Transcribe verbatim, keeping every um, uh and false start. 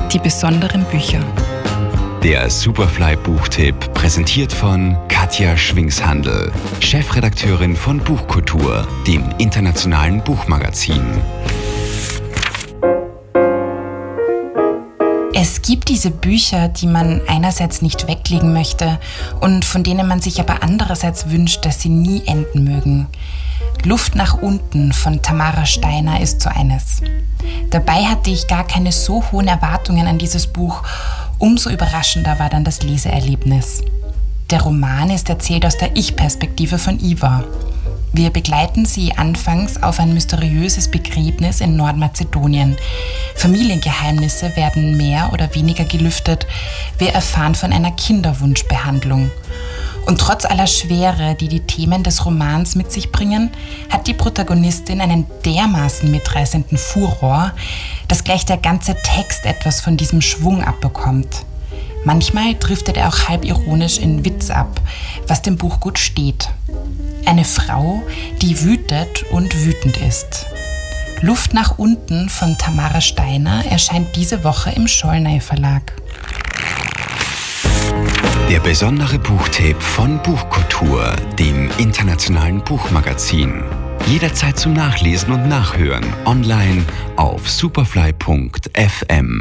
Die besonderen Bücher. Der Superfly-Buchtipp, präsentiert von Katja Schwingshandl, Chefredakteurin von Buchkultur, dem internationalen Buchmagazin. Es gibt diese Bücher, die man einerseits nicht weglegen möchte und von denen man sich aber andererseits wünscht, dass sie nie enden mögen. Luft nach unten von Tamara Steiner ist so eines. Dabei hatte ich gar keine so hohen Erwartungen an dieses Buch. Umso überraschender war dann das Leseerlebnis. Der Roman ist erzählt aus der Ich-Perspektive von Iva. Wir begleiten sie anfangs auf ein mysteriöses Begräbnis in Nordmazedonien. Familiengeheimnisse werden mehr oder weniger gelüftet. Wir erfahren von einer Kinderwunschbehandlung. Und trotz aller Schwere, die die Themen des Romans mit sich bringen, hat die Protagonistin einen dermaßen mitreißenden Furor, dass gleich der ganze Text etwas von diesem Schwung abbekommt. Manchmal driftet er auch halb ironisch in Witz ab, was dem Buch gut steht. Eine Frau, die wütet und wütend ist. Luft nach unten von Tamara Steiner erscheint diese Woche im Schollnay Verlag. Der besondere Buchtipp von Buchkultur, dem internationalen Buchmagazin. Jederzeit zum Nachlesen und Nachhören online auf superfly punkt f m.